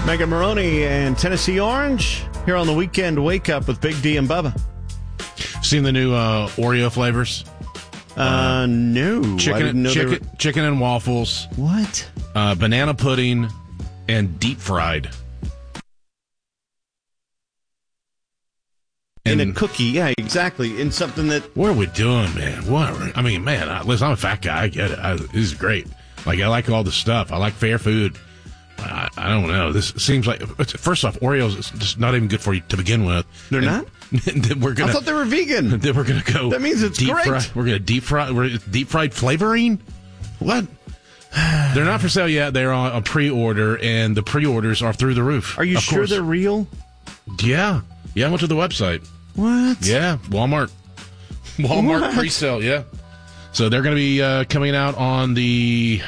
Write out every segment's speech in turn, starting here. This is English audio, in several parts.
Megan Maroney and Tennessee Orange here on the Weekend Wake Up with Big D and Bubba. Seen the new Oreo flavors? No. Chicken and waffles. What? Banana pudding and deep fried. In a cookie, yeah, exactly. In something that... What are we doing, man? Listen, I'm a fat guy. I get it. This is great. Like, I like all the stuff. I like fair food. I don't know. This seems like... First off, Oreos is just not even good for you to begin with. They're not? I thought they were vegan. Then we're going to go... That means it's great. We're going to deep fried flavoring? What? They're not for sale yet. They're on pre-order, and the pre-orders are through the roof. Are you sure they're real? Yeah. Yeah, I went to the website. What? Yeah, Walmart pre-sale, yeah. So they're going to be coming out on the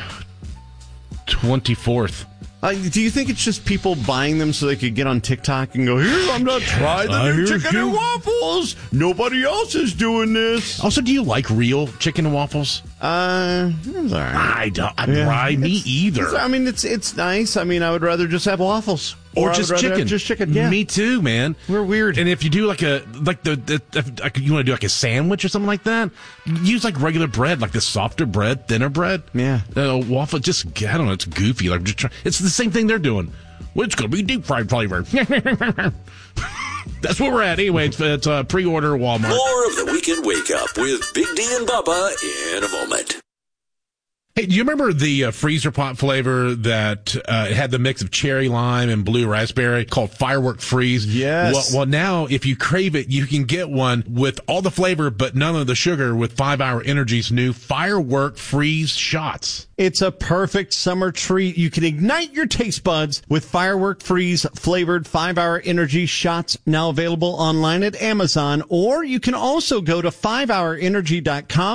24th. Do you think it's just people buying them so they could get on TikTok and go, here, I'm not trying the new chicken and waffles. Nobody else is doing this. Also, do you like real chicken and waffles? It's all right. I don't. Me either. I mean, it's nice. I mean, I would rather just have waffles. Or just chicken. Just chicken, yeah. Me too, man. We're weird. And if you do you want to do like a sandwich or something like that, use like regular bread, like the softer bread, thinner bread. Yeah. Waffle, just, I don't know, it's goofy. Like, it's the same thing they're doing. Well, it's going to be deep fried flavor. That's where we're at. Anyway, it's pre-order Walmart. More of the Weekend Wake Up with Big D and Bubba in a moment. Hey, do you remember the freezer pot flavor that had the mix of cherry lime and blue raspberry called Firework Freeze? Yes. Well, now if you crave it, you can get one with all the flavor but none of the sugar with 5 Hour Energy's new Firework Freeze shots. It's a perfect summer treat. You can ignite your taste buds with Firework Freeze flavored 5 Hour Energy shots, now available online at Amazon, or you can also go to 5hourenergy.com.